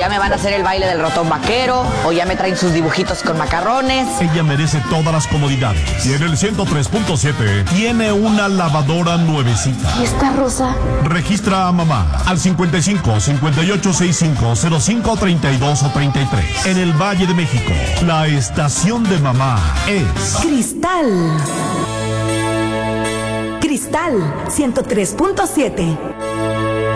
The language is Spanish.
ya me van a hacer el baile del ratón vaquero, o ya me traen sus dibujitos con macarrones. Ella merece todas las comodidades. Y en el 103.7 tiene una lavadora nuevecita. ¿Y esta rosa? Registra a mamá al 55 58 65 05 32 o 33. En el Valle de México, la estación de mamá es Cristal 103.7.